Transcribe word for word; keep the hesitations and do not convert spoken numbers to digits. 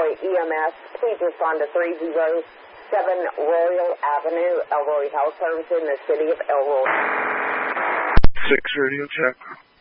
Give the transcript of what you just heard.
Elroy E M S, please respond to three oh seven Royal Avenue, Elroy Health Services in the city of Elroy. Six radio check.